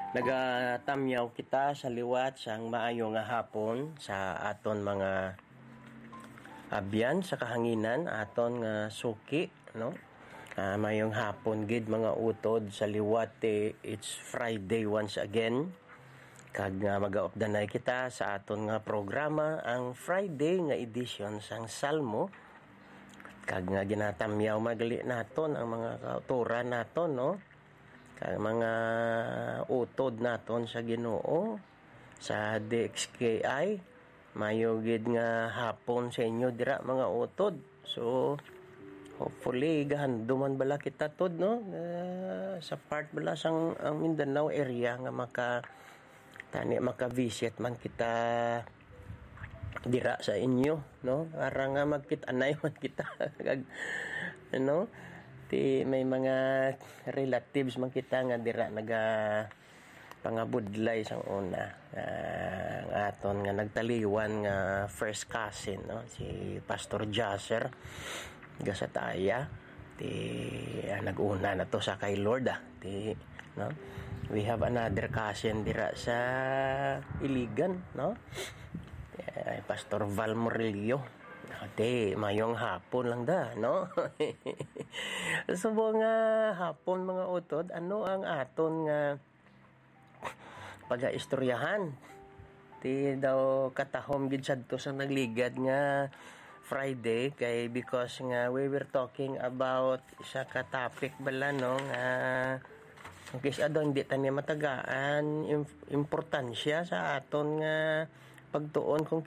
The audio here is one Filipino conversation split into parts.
Nagatamyaw kita sa liwat sang maayo nga hapon sa aton mga abyan sa kahanginan aton nga suki, no? Mayong hapon gid mga utod sa liwat it's Friday once again. Kag nga magaupdanay kita sa aton nga programa ang Friday nga edition sang Salmo. Kag nga ginatamyaw magali naton ang mga kauturan naton, no? Kag mga utod naton sa Ginoo sa DXKI mayo gid nga hapon sa inyo dira mga utod. So hopefully gahanduman bala kita tod, no? Sa part bala sang ang Mindanao area nga maka-visit man kita dira sa inyo, no? Para nga magkit-anay man kita kag ano, may mga relatives man kita nga dira pangabudlay sang una, ang aton nga nagtaliwan nga first cousin, no? Si Pastor Jasser Gasataya naguna na to sa kay Lord, no? We have another cousin dira sa Iligan, no? Pastor Val Morillo. Mayong hapon lang da, no? So nga hapon mga utod, ano ang aton nga pag-istoryahan? Daw katahom gid sadto sa nagligad nga Friday kay because nga we were talking about isa ka topic bala, no? Kung hindi tani matagaan importansya sa aton nga pagtuon kung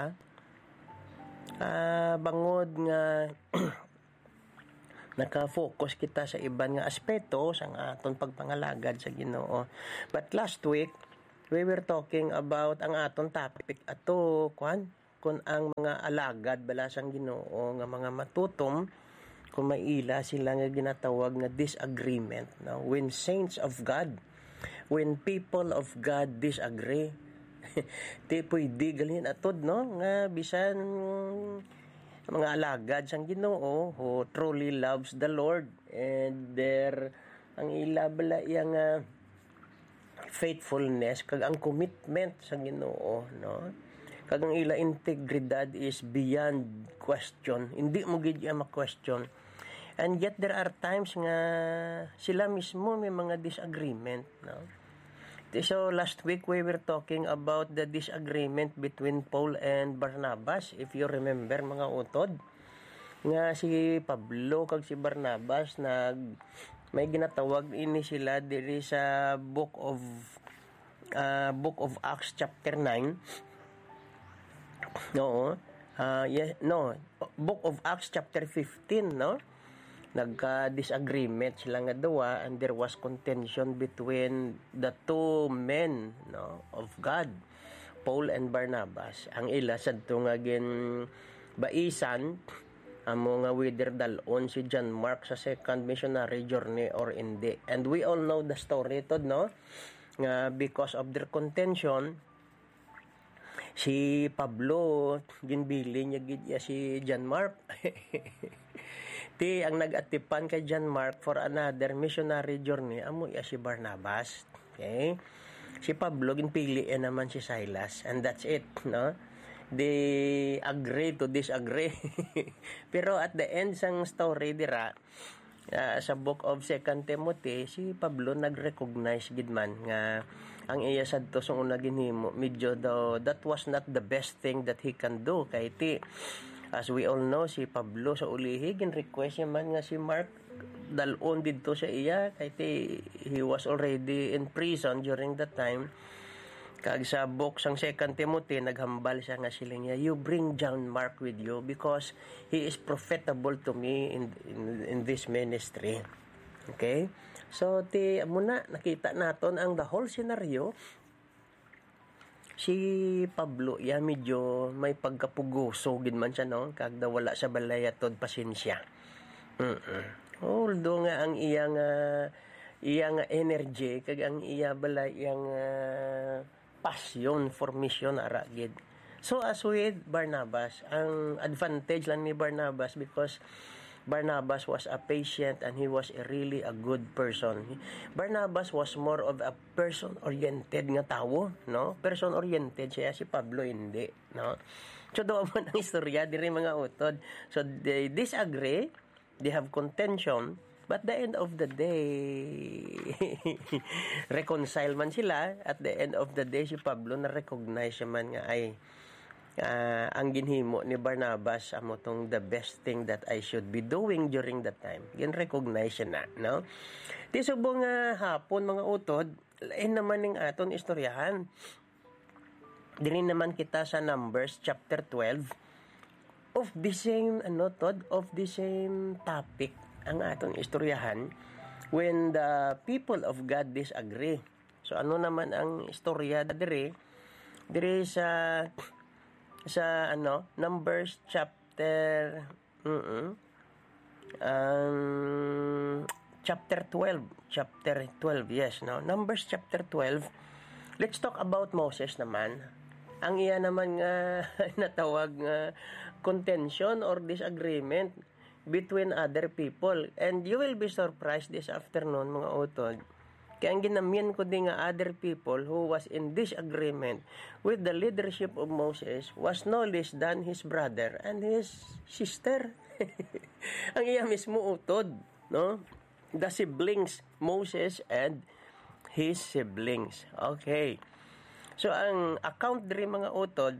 bangod nga naka-focus kita sa iban nga aspeto sa aton pagpangalagad sa Ginoo. But last week we were talking about ang aton topic ato kung ang mga alagad bala sang Ginoo nga mga matutom kung maila sila nga ginatawag nga disagreement, no? When saints of God, when people of God disagree, pwede galhin atod, no? Nga bisan mga alagad sang Ginoo who truly loves the Lord and ang ila bala yang faithfulness kag ang commitment sa Ginoo, no? Kag ang ila integridad is beyond question. Hindi mo gid ma-question. And yet there are times nga sila mismo may mga disagreement, no? So last week we were talking about the disagreement between Paul and Barnabas. If you remember mga utod, nga si Pablo kag si Barnabas may ginatawag ini sila diri sa book of Acts chapter 9. Book of Acts chapter 15, no? Nagka-disagreement sila nga dawa and there was contention between the two men, no, of God, Paul and Barnabas. Ang ila sadto nga baisan amo nga whether dalon si John Mark sa second missionary journey or hindi. And we all know the story tod, no? Nga because of their contention si Pablo ginbili niya gid si John Mark. Ang nag-atipan kay John Mark for another missionary journey amo si Barnabas. Okay? Si Pablo ginpili naman si Silas and that's it, no? They agree to disagree. Pero at the end sang story dira sa book of 2 Timothy, si Pablo nag-recognize gid man nga ang iya sadto sa una ginhimo medyo daw that was not the best thing that he can do kay as we all know si Pablo sa ulihi gin-request niya man nga si Mark dalon didto sa iya kay he was already in prison during that time. Kag sa book sang 2 Timothy naghambal siya nga siling niya, you bring John Mark with you because he is profitable to me in this ministry. Okay? So muna nakita naton ang the whole scenario. Si Pablo medyo may pagkapuguso gid man siya, no? Kag wala sa balay atod pasensya. Although nga ang iyang energy kag ang iya balay iyang passion for mission ara gid. So as with Barnabas, ang advantage lang ni Barnabas because Barnabas was a patient and he was really a good person. Barnabas was more of a person-oriented nga tao, no? Person-oriented siya, si Pablo hindi, no? So, doon mo ng istorya, diri mga utod. So, they disagree, they have contention, but the end of the day, reconcile man sila. At the end of the day, si Pablo na-recognize man nga ay ang ginhimo ni Barnabas amo tong the best thing that I should be doing during that time. Gin-recognize na, no? Di subong hapon mga utod, lain naman ning aton istoryahan. Dili naman kita sa Numbers chapter 12 of the same of the same topic ang aton istoryahan when the people of God disagree. So ano naman ang istorya diri sa Numbers chapter chapter 12, yes, no? Numbers chapter 12. Let's talk about Moses naman. Ang iya naman nga natawag nga contention or disagreement between other people. And you will be surprised this afternoon, mga utod. Kaya ang ginamyan ko din nga other people who was in disagreement with the leadership of Moses was no less than his brother and his sister. Ang iya mismo utod, no? The siblings, Moses and his siblings. Okay. So, ang account diri mga utod,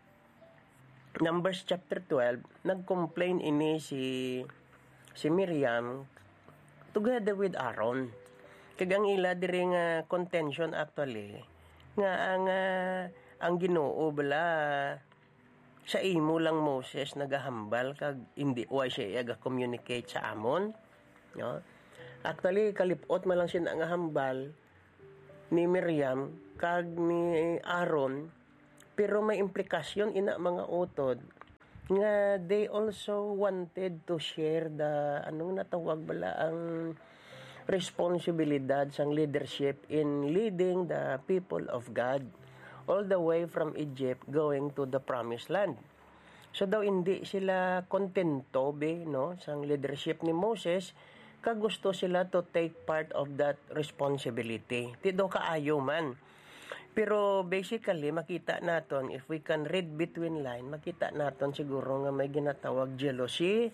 Numbers chapter 12, nag-complain ini si Miriam together with Aaron. Kagang ila diri nga contention actually nga ang Ginoo bala sa imo lang Moses nagahambal kag hindi wa siya communicate sa amon, no? Actually kalipot man lang siya nga hambal ni Miriam kag ni Aaron, pero may implikasyon ina mga utod nga they also wanted to share the anong natawag bala ang responsibilidad sang leadership in leading the people of God all the way from Egypt going to the promised land. So daw hindi sila kontento no sang leadership ni Moses, kag gusto sila to take part of that responsibility. Di daw kaayo man. Pero basically makita naton, if we can read between line, makita naton siguro nga may ginatawag jealousy,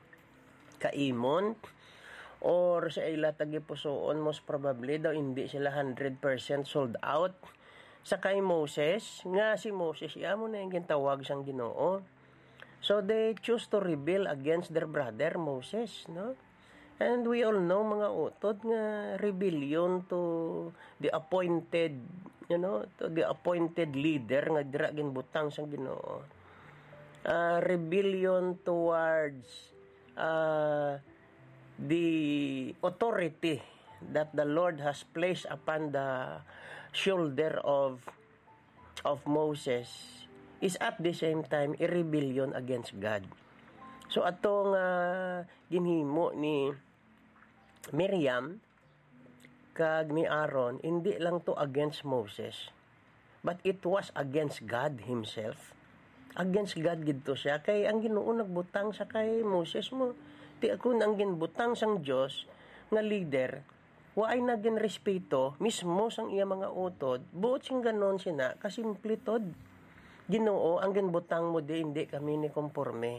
kaimon, or sa ila tagipusoon most probably daw hindi sila 100% sold out sa kay Moses, nga si Moses amo na yung gintawag sang Ginoo. So they choose to rebel against their brother Moses, no? And we all know mga utod nga rebellion to the appointed, to the appointed leader nga dira ginbutang sang Ginoo. Rebellion towards the authority that the Lord has placed upon the shoulder of Moses is at the same time a rebellion against God. So atong ginhimo ni Miriam kag ni Aaron, hindi lang to against Moses, but it was against God himself. Against God gidto siya, kay ang Ginoo nagbutang sa kay Moses mo. Ti ako ang ginbutang sang Dios nga leader, waay nagin respeto mismo sang iya mga utod. Buot sing ganon sina kasimple tod. Ginoo ang ginbutang mo di hindi kami ni konforme.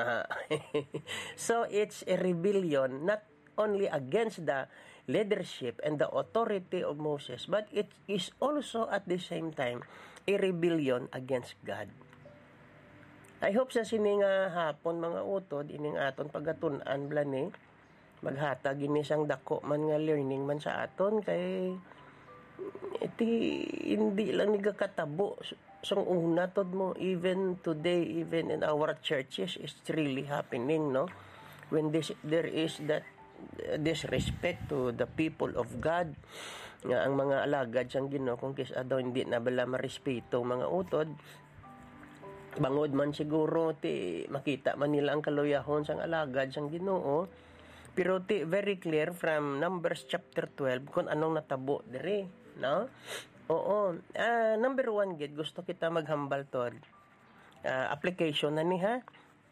So it's a rebellion not only against the leadership and the authority of Moses, but it is also at the same time a rebellion against God. I hope sa sining hapon mga utod ining aton pagatun-an blani maghatag ini sang dako man nga learning man sa aton, kay iti hindi lang nigakatabo sang una tod mo, even today, even in our churches, it's really happening, no? When there is that disrespect to the people of God, nga ang mga alagad sang Ginoo kung kisa daw hindi na bala marespeto mga utod, bangod man siguro ti makita man nila ang kaluyahon sang alagad sang Ginoo, pero ti very clear from Numbers chapter 12 kung anong natabo diri, no? Oo. Number 1 gid gusto kita maghambal tod. Application na ni ha.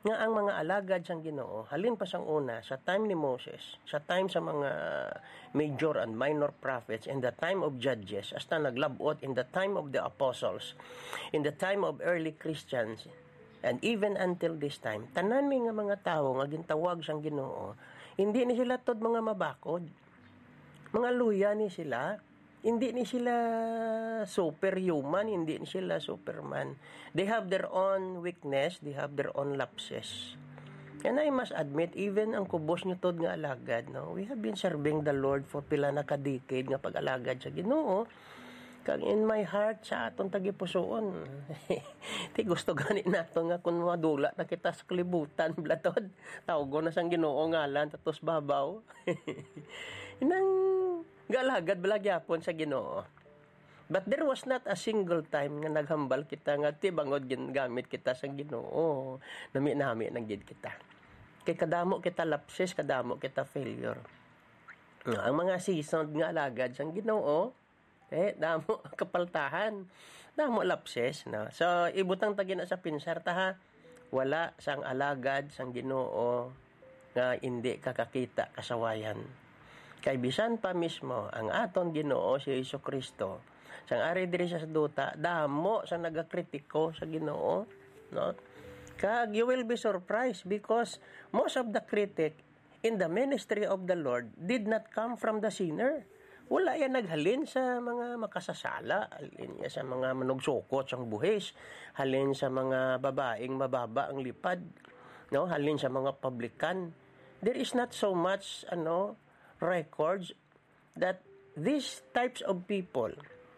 nga ang mga alagad sang Ginoo halin pa sang una sa time ni Moses, sa time sa mga major and minor prophets, in the time of judges, hasta naglabot in the time of the apostles, in the time of early Christians, and even until this time, tanan mi nga mga tawo nga gintawag sang Ginoo, hindi ni sila tod mga mabakod, mga luya ni sila, hindi ni sila superhuman, hindi ni sila superman. They have their own weakness, they have their own lapses. And I must admit, even ang kubos nyo tod nga alagad, no? We have been serving the Lord for pila na ka-decade nga pag-alagad sa Ginoo. Kag in my heart sa atong tagipusoon. Ti gusto gani nato nga kun madula na kita sa kalibutan blatod. Tawgo na sang Ginoo ngalan tatos babaw. Inang galagad balagyapon sa Ginoo. But there was not a single time nga naghambal kita nga ti bangod gamit kita sa Ginoo. Nami-nami nang gid kita. Kay kadamo kita lapses, kadamo kita failure. Ang mga seasoned nga alagad sang Ginoo, damo kapaltahan, damo lapses, no? So ibutang tagi na sa pinsar ta ha. Wala sang alagad sang Ginoo nga hindi kakakita kasawayan. Kay bisan pa mismo ang aton Ginoo si Jesucristo, sang ari diri sa duta, damo sa nagakritiko sa Ginoo, no? Kag you will be surprised because most of the critic in the ministry of the Lord did not come from the sinner. Wala yan naghalin sa mga makasasala, halin yan sa mga manugsukot sang buhis, halin sa mga babaeng mababa ang lipad, no? Halin sa mga publican. There is not so much records that these types of people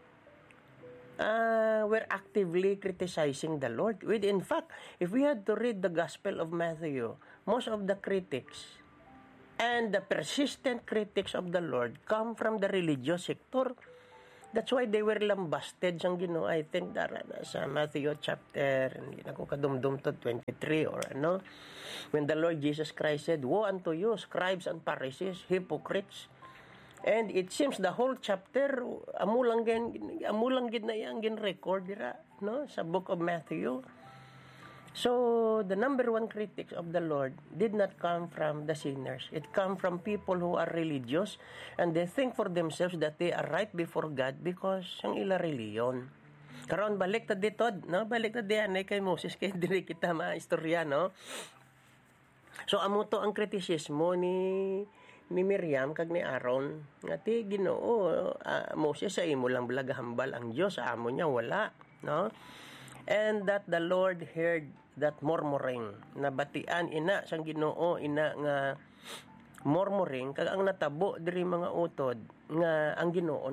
were actively criticizing the Lord. In fact, if we had to read the Gospel of Matthew, most of the critics and the persistent critics of the Lord come from the religious sector. That's why they were lambasted sang Ginoo. I think sa Matthew chapter, hindi na ko kadumdum to 23 or when the Lord Jesus Christ said, "Woe unto you, scribes and Pharisees, hypocrites." And it seems the whole chapter amulang gid na yang record dira, no, sa book of Matthew. So, the number one critics of the Lord did not come from the sinners. It come from people who are religious and they think for themselves that they are right before God because ang ila reliyon. Karon balik ta dito, no? Balik ta diyan kay Moses kay diri kita maistorya, no? So, amo to ang kritisismo ni Miriam kag ni Aaron nga ti Ginoo, Moses sa imo lang balagahambal ang Dios, sa amo niya wala, no? And that the Lord heard that murmuring, nabatian ina sang Ginoo ina nga murmuring, kag ang natabo diri mga utod nga ang Ginoo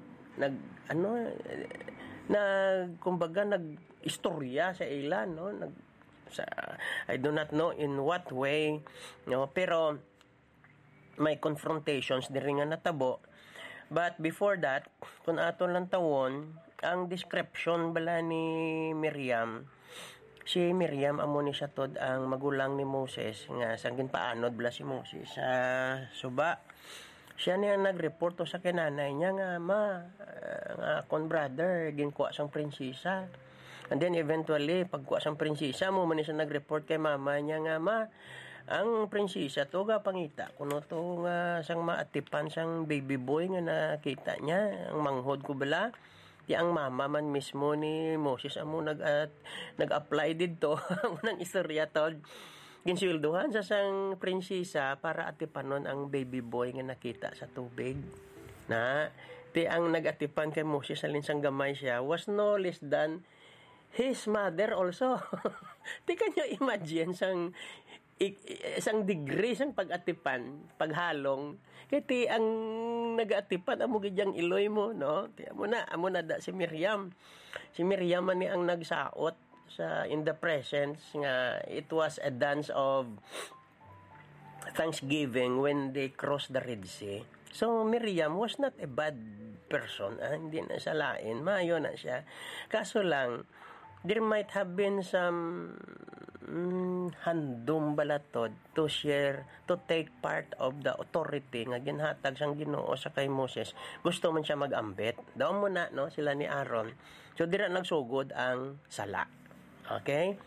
kumbaga istorya sa ila, no? I do not know in what way, no, pero may confrontations diri nga natabo. But before that, kung aton lang tawon ang description bala ni Miriam, si Miriam amo ni siya tod ang magulang ni Moses nga sangkin paanod bala si Moses sa suba. Siya niya nagreport sa kinanay niya nga nga akon brother ginkuha sang prinsesa. And then eventually pagkuha sang prinsesa mo man siya nagreport kay mama niya nga ang prinsesa to ga pangita kuno to nga sang maatipan sang baby boy nga nakita niya ang manghod ko bala. Di ang mama man mismo ni Moses amo nag-apply didto ang istorya tod ginsilduhan sa sang prinsesa para atipanon ang baby boy nga nakita sa tubig. Na di ang nag-atipan kay Moses alin sang gamay siya was no less than his mother also. Di kanyo imagine sang degree sang pag-atipan, paghalong. Kaya ang nag-atipan amo gidyang iloy mo, no? Amo na da si Miriam. Si Miriam man ni ang nagsaot in the presence nga it was a dance of thanksgiving when they crossed the Red Sea. So Miriam was not a bad person, hindi na siya lain, maayo na siya. Kaso lang there might have been some handom balatod to take part of the authority nga ginhatag sang Ginoo sa kay Moses. Gusto man siya mag-ambet. Daw muna, no, sila ni Aaron. So dira nagsugod ang sala. Okay?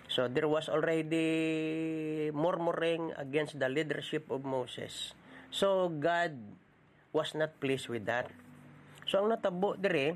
So there was already murmuring against the leadership of Moses. So God was not pleased with that. So ang natabo dire,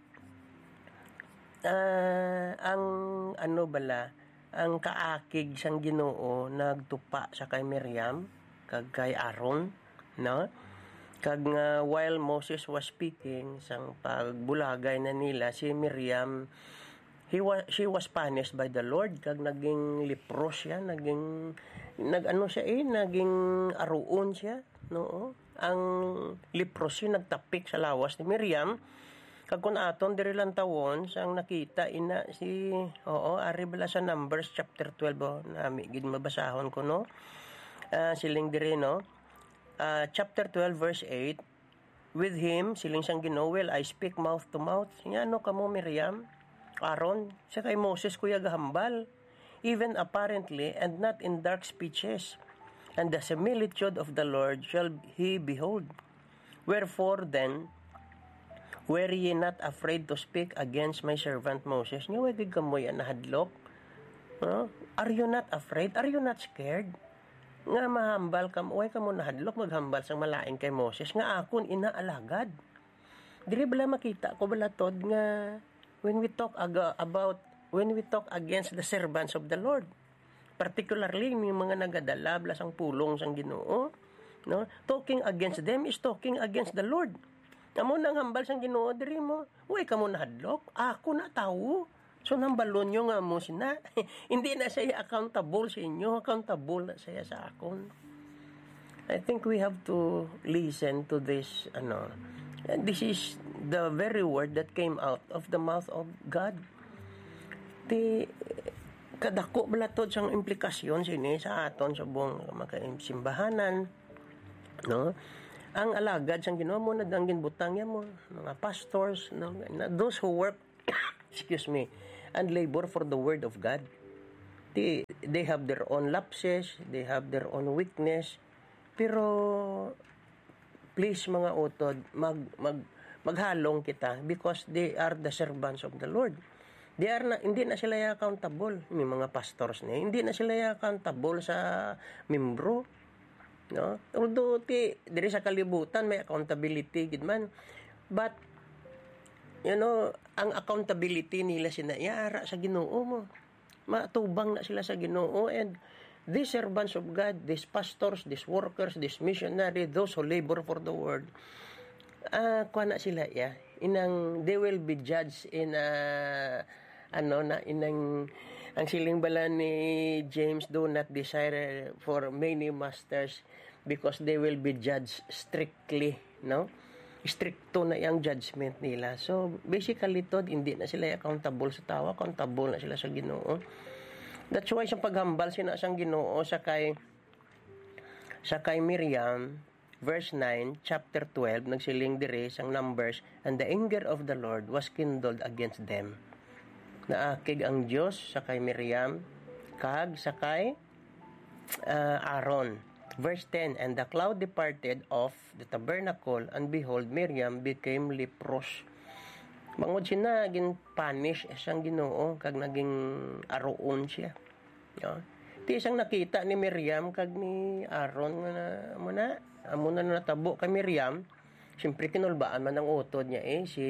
ang ano bala, ang kaakig sang Ginoo nagtupa sa kay Miriam kag kay Aaron, no? Kag nga while Moses was speaking sang pagbulagay na nila si Miriam, she was punished by the Lord kag naging leprous siya, naging naging aruon siya, no? Ang leprosy nagtapik sa lawas ni Miriam. Kag kun aton diri lang tawon sang nakita ina si ari bala sa Numbers chapter 12 nami gid mabasahon ko, no? Siling diri, no? Chapter 12 verse 8, with him siling sang Ginoo, well, I speak mouth to mouth. Ano kamo Miriam, Aaron, sa kay Moses kuya gahambal, even apparently, and not in dark speeches, and the similitude of the Lord shall he behold. Wherefore then were ye not afraid to speak against my servant Moses? Nga wag gamoy nahadlok. Are you not afraid? Are you not scared? Nga mahambal kam, way kamo nahadlok maghambal sang malaing kay Moses nga akon inaalagad. Dili bala makita ko bala tod nga when we talk against the servants of the Lord, particularly ni mga nagadala bala sang pulong sang Ginoo, no? Talking against them is talking against the Lord. Amo nang hambal sang Ginoo diri mo, way kamo nahadlok, ako na tawo. So nambalon nyo nga mo sina. Hindi na siya accountable sa inyo, accountable na siya sa akon. I think we have to listen to this, this is the very word that came out of the mouth of God. Kadako balatod sang implikasyon sini sa aton sa buong simbahanan, no? Ang alagad sang Ginoo mo na danggin butang mo, mga pastors, no? Those who work and labor for the word of God. They have their own lapses, they have their own weakness, pero please mga utod, maghalong kita because they are the servants of the Lord. Hindi na sila accountable, may mga pastors na, hindi na sila accountable sa membro, no? Although diri sa kalibutan may accountability gid man, but ang accountability nila sinayara sa Ginoo mo. Matubang na sila sa Ginoo, and these servants of God, these pastors, these workers, these missionaries, those who labor for the word, kuha na sila, they will be judged in ang siling bala ni James, do not desire for many masters because they will be judged strictly, no? Stricto na yung judgment nila. So, basically, hindi na sila accountable sa tao, accountable na sila sa Ginoo. That's why sa paghambal sina sang Ginoo sa kay Miriam, verse 9, chapter 12, nagsiling dire sang Numbers, and the anger of the Lord was kindled against them. Naakig ang Dios sa kay Miriam, kag sa kay Aaron. Verse 10, and the cloud departed off the tabernacle, and behold, Miriam became leprous. Mangod siya naging punish siyang Ginoo, kag naging aroon siya. Ti isang nakita ni Miriam kag ni Aaron nga amo na natabo kay Miriam. Siyempre kinulbaan man ang utod niya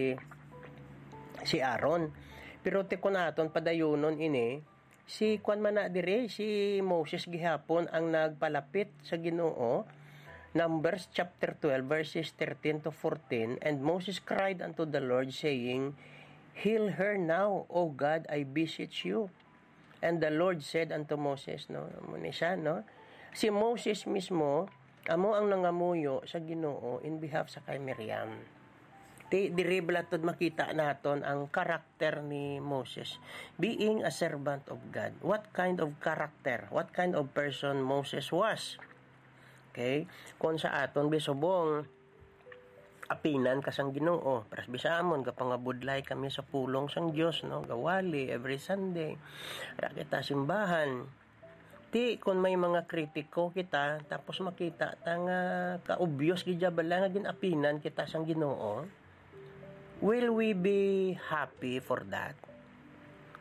si Aaron. Pero ti kunaton padayunon ini, si Moses gihapon ang nagpalapit sa Ginoo. Numbers chapter 12 verses 13 to 14, and Moses cried unto the Lord, saying, heal her now, O God, I beseech you. And the Lord said unto Moses, si Moses mismo amo ang nangamuyo sa Ginoo in behalf sa kay Miriam. Diri balatod makita naton ang karakter ni Moses, being a servant of God. What kind of character, what kind of person Moses was? Okay? Kung sa aton bisubong apinan kasang Ginoo, pras bisamon kapangabudlay kami sa pulong sang Dios, no? Gawali every Sunday. Ra kita simbahan. Kung may mga kritiko kita, tapos makita ta nga ka-obvious gid bala nga ginapinan kita sang Ginoo, will we be happy for that?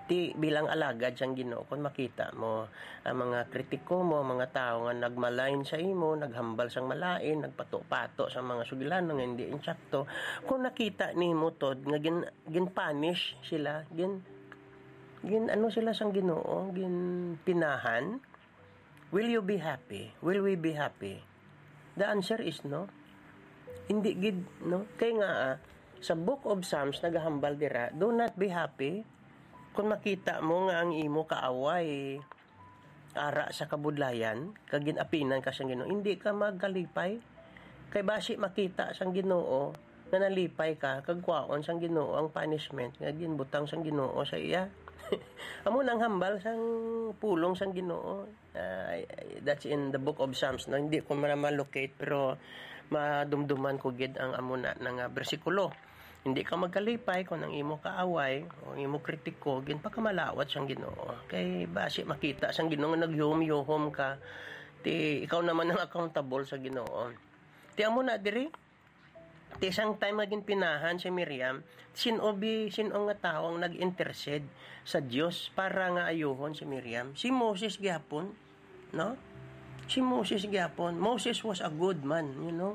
Ti bilang alagad sang Ginoo kun makita mo ang mga kritiko mo, mga tao nga nagmalain sa imo, naghambal sang malain, nagpato-pato sa mga sugilan nga hindi insakto, kung nakita nimo tod nga gin-punish sila, gin ano sila sang Ginoo, gin pinahan, will you be happy? Will we be happy? The answer is no. Hindi gid no. Kay nga sa Book of Psalms nagahambal dira, do not be happy kung makita mo nga ang imo kaaway ara sa kabudlayan kag ginapinan ka sang Ginoo, hindi ka magkalipay. Kay basi makita sang Ginoo nga nalipay ka kag kwaon sang Ginoo ang punishment nga ginbutang sang Ginoo sa iya. Amo nang hambal sang pulong sang Ginoo. That's in the Book of Psalms. No? Hindi ko ma-locate pero madumduman ko gid ang amo na nga bersikulo. Hindi ka magkalipay kung ang imo kaaway o imo kritiko gin pa kamalawat sang Ginoo. Kay basi makita sang Ginoo nga naghiyom-yuhom ka, ti ikaw naman ang accountable sa Ginoo. Ti amo na diri. Ti isang time maging pinahan si Miriam, sino nga tao ang nag-intercede sa Dios para nga ayuhon si Miriam? Si Moses gyapon, no? Si Moses gyapon. Moses was a good man, you know.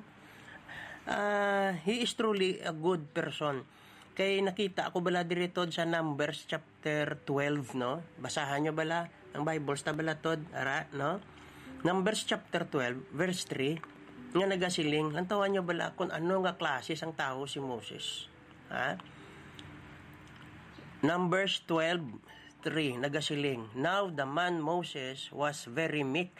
He is truly a good person. Kay nakita ako bala diri tod sa Numbers chapter 12, no? Basahan nyo bala ang Bible ta bala tod, ara, no? Numbers chapter 12 verse 3 nga nagasiling, lantawan nyo bala kung ano nga klase sang tao si Moses. Ha? Numbers 12:3 nagasiling, now the man Moses was very meek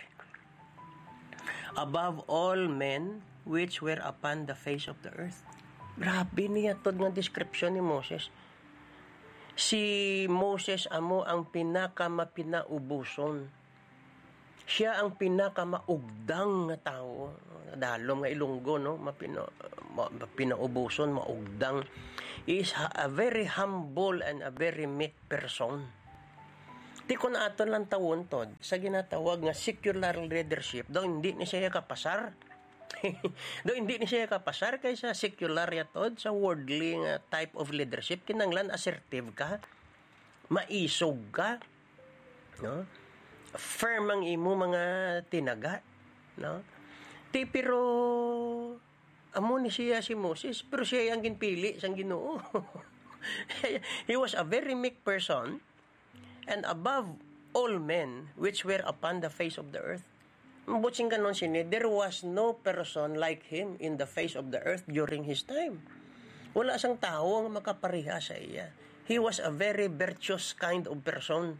above all men which were upon the face of the earth. Grabe niya tod nga description ni Moses. Si Moses amo ang pinakamapinaubuson. Siya ang pinakamaugdang nga tao. Dalom nga Ilonggo, no? Pinaubuson, maugdang. He is a very humble and a very meek person. Di ko na aton lang tawon tod sa ginatawag nga secular leadership, daw hindi ni siya kapasar. Do hindi ni siya kapasar kay sa secular yatod sa worldly nga type of leadership kinanglan assertive ka, maisog ka, no? Firm ang imo mga tinaga, no? Pero amo ni siya si Moses, pero siya ang ginpili sang Ginoo. He was a very meek person and above all men which were upon the face of the earth. Mabutsing kanon sini, there was no person like him in the face of the earth during his time. Wala sang tao nga makapareha sa iya. He was a very virtuous kind of person.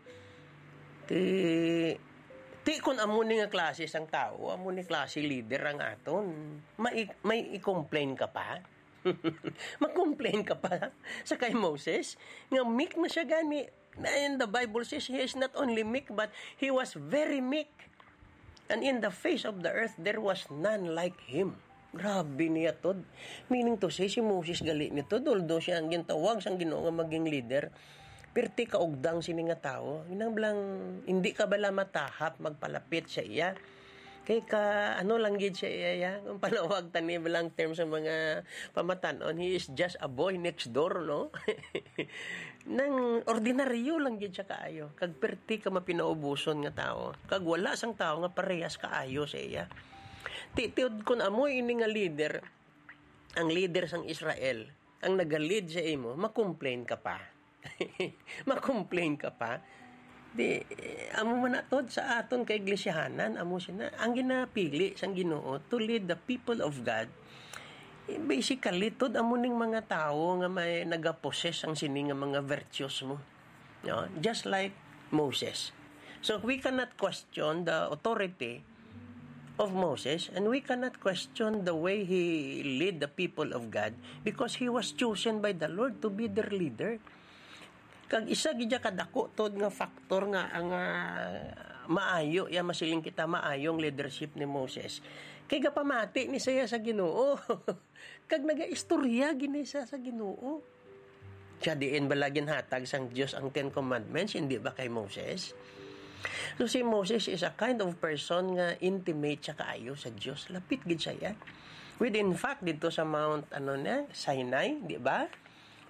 Ti kun amo ni nga klase sang tao, amo ni klase leader ang aton, may i-complain ka pa? Mag-complain ka pa sa kay Moses? Nga meek na siya gani. And the Bible says he is not only meek but he was very meek. And in the face of the earth, there was none like him. Grabe niya tod. Meaning to say, si Moses gali nito, although siya ang gintawag sang Ginoo nga maging leader, perti kaugdang sini nga tao, inang hindi ka bala matahap magpalapit sa iya. Kay ka, ano lang gid siya iya, kung palawag tani bilang term sa mga pamatanon, he is just a boy next door, no? Nang ordinaryo lang gid siya kaayo. Kag perti ka mapinaubuson nga tao. Kag wala sang tao nga parehas kaayo sa iya. Titiod kun amoy ini nga leader, ang leader sang Israel, ang nagalid sa imo, makomplain ka pa. Makomplain ka pa. Di amo man atod sa aton kay iglesyahanan, amo sina ang ginapili sang Ginoo to lead the people of God. Basically tod amo ning mga tao nga may nagapossess ang sini nga mga virtues mo. No? Just like Moses. So we cannot question the authority of Moses and we cannot question the way he led the people of God because he was chosen by the Lord to be their leader. Kag isa gidya kadako tod nga factor nga ang maayo ya masiling kita maayong leadership ni Moses. Kay gapamati ni saya sa Ginoo. Kag nagaistorya gini sa Ginoo. Siya diin balagin hatag sang Dios ang 10 commandments, hindi ba kay Moses? So si Moses is a kind of person nga intimate siya kaayo sa Dios. Lapit gid siya. Within fact dito sa Mount Sinai, di ba?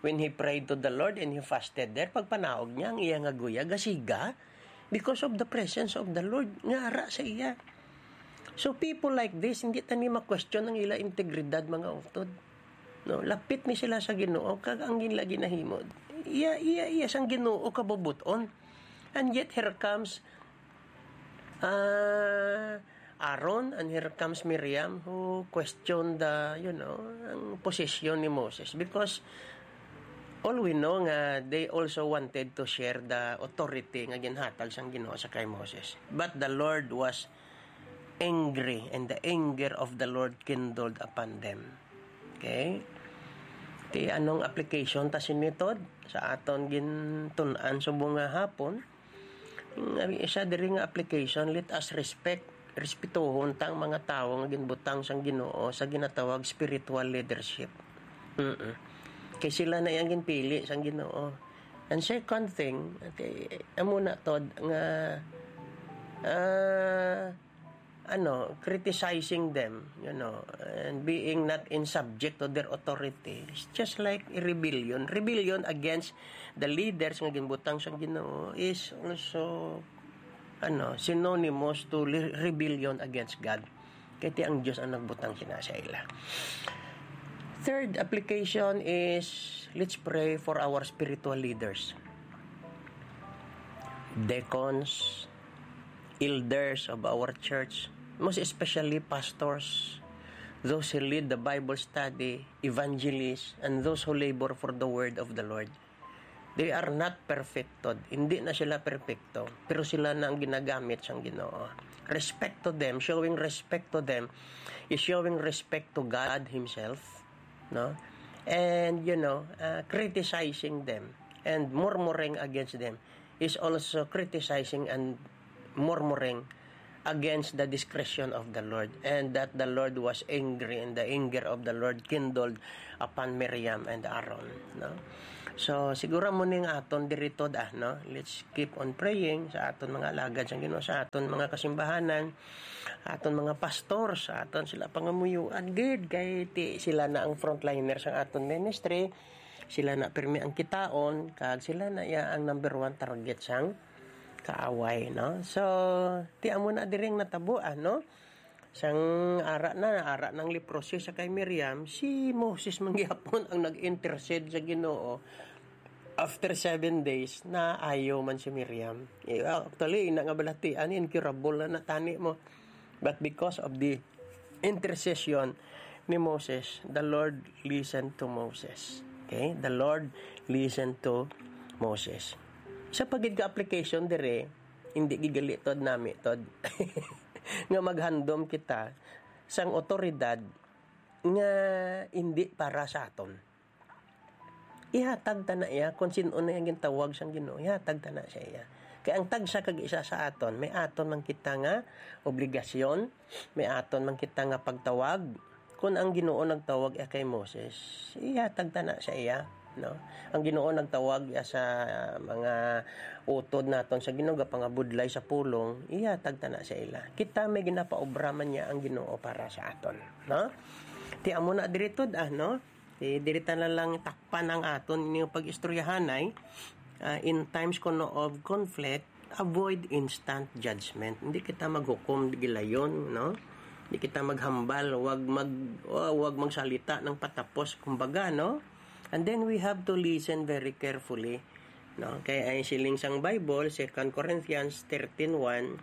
when he prayed to the Lord and he fasted there, pagpanaog niya, ang iya nga guya, gasiga, because of the presence of the Lord, nga ara sa iya. So people like this, hindi tani ma-question ang ila integridad, mga utod. No, lapit ni sila sa Ginoo, kag ang ginlagi nahimod. Iya sang Ginoo kabubuton. And yet here comes Aaron, and here comes Miriam, who questioned the, ang position ni Moses, because all we know nga they also wanted to share the authority nga ginhatag sang Ginoo sa kay Moses. But the Lord was angry, and the anger of the Lord kindled upon them. Okay? Ti anong application ta sinitod sa aton gintun-an subong nga hapon? Isa diri nga application, let us respetuhon tang mga tawo nga ginbutang sang Ginoo sa ginatawag spiritual leadership. Kay sila na yang ginpili sang Ginoo. And second thing, amo na tod nga criticizing them, and being not in subject to their authority. It's just like a rebellion. Rebellion against the leaders nga ginbutang sang Ginoo is also synonymous to rebellion against God. Kaya ang Diyos ang nagbutang sina sa ila. Third application is, let's pray for our spiritual leaders. Deacons, elders of our church, most especially pastors, those who lead the Bible study, evangelists, and those who labor for the word of the Lord. They are not perfected. Hindi na sila perfecto, pero sila na ang ginagamit sang Ginoo. Respect to them, showing respect to them is showing respect to God Himself, no? And criticizing them and murmuring against them is also criticizing and murmuring against the discretion of the Lord, and that the Lord was angry, and the anger of the Lord kindled upon Miriam and Aaron, no? So siguro mo ning aton dirito no? Let's keep on praying sa aton mga alagad sang Ginoo, sa aton mga kasimbahanan, aton mga pastor, sa aton sila pangamuyuan gid, kay sila na ang frontliner sa aton ministry, sila na pirmi ang kitaon, kag sila na ang number 1 target sang kaaway, no? So amo na diring natabuan, no? Sang ara ng leprosy sa kay Miriam, si Moses mangyapon ang nag-intercede sa Ginoo after 7 days na ayaw man si Miriam. Actually, ina nga balatian, incurable na natani mo. But because of the intercession ni Moses, the Lord listened to Moses. Okay? The Lord listened to Moses. Sa pagid ka application dire, hindi gigali tod nami tod. Nga maghandom kita sang otoridad nga hindi para sa aton. Ihatag ta na iya kung sino na yung gintawag sang Ginoo, ihatag ta na sa iya. Kaya ang tagsa kag isa sa aton, may aton man kita nga obligasyon, may aton man kita nga pagtawag. Kung ang Ginoo nagtawag kay Moses, ihatag ta na sa iya. No, ang Ginoo nagtawag sa mga utod naton sa Ginoo pangabudlay sa pulong, ihatag ta na sa ila. Kita may ginapaobra man niya ang Ginoo para sa aton, no? Ti amo na dirito no? Ti dirita na lang takpan ang aton ning pag-istoryahanay, in times of conflict, avoid instant judgment. Hindi kita maghukom gilayon, no? Hindi kita maghambal, wag magsalita ng patapos, kumbaga, no? And then we have to listen very carefully, no? Kaya ay siling sang Bible, 2 Corinthians 13:1,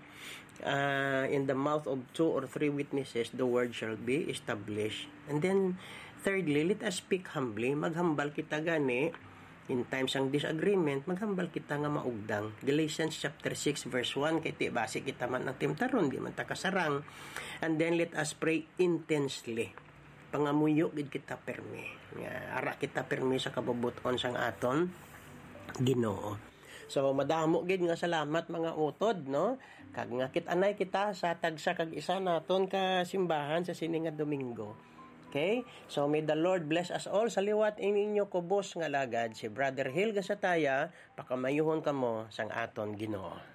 in the mouth of 2 or 3 witnesses the word shall be established. And then thirdly, let us speak humbly. Maghambal kita gani in times ang disagreement, maghambal kita nga maugdang. Galatians chapter 6 verse 1, kay ti base kita man ang timtaron, di man ta kasarang. And then let us pray intensely. Pangamuyo gid kita permi. Ara kita permi sa kabubuton sang aton Ginoo. So madamo gid nga salamat mga utod, no? Kag nga kit-anay kita sa tagsa kag isa naton ka simbahan sa sini nga Domingo. Okay? So may the Lord bless us all. Sa liwat inyo kubos nga lagad si Brother Hil Gasataya, pakamayuhon kamo sang aton Ginoo.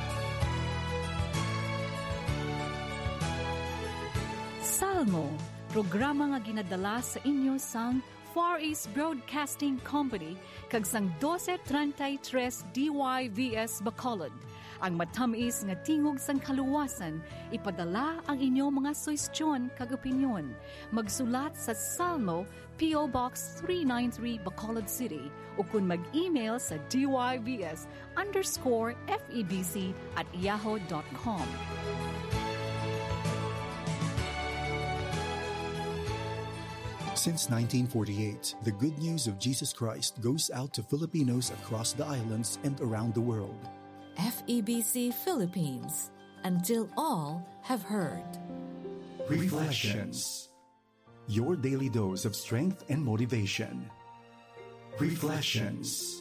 Salmo Programa nga ginadala sa inyo sang Far East Broadcasting Company kag sang 1233 DYVS Bacolod. Ang matamis nga tingog sang kaluwasan, ipadala ang inyong mga suwestyon kag opinyon. Magsulat sa Salmo, P.O. Box 393 Bacolod City o kung mag-email sa dybs_febc@yahoo.com. Since 1948, the good news of Jesus Christ goes out to Filipinos across the islands and around the world. FEBC Philippines, until all have heard. Reflections. Your daily dose of strength and motivation. Reflections.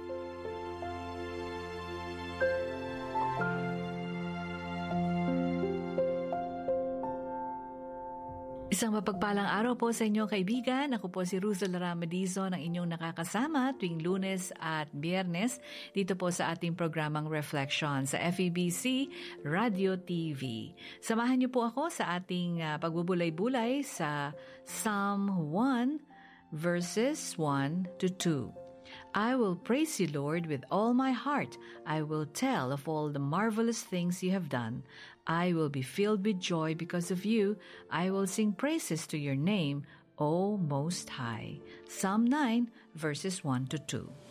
Isang mapagpalang araw po sa inyong kaibigan. Ako po si Ruzel Ramadizon, ang inyong nakakasama tuwing Lunes at Biyernes dito po sa ating programang Reflection sa FEBC Radio TV. Samahan niyo po ako sa ating pagbubulay-bulay sa Psalm 1 verses 1 to 2. I will praise you, Lord, with all my heart. I will tell of all the marvelous things you have done. I will be filled with joy because of you. I will sing praises to your name, O Most High. Psalm 9, verses 1 to 2.